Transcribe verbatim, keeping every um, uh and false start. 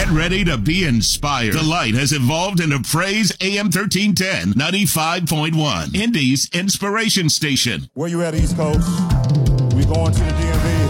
Get ready to be inspired. The Light has evolved into Praise A M thirteen ten, ninety-five point one, Indy's inspiration station. Where you at, East Coast? We going to the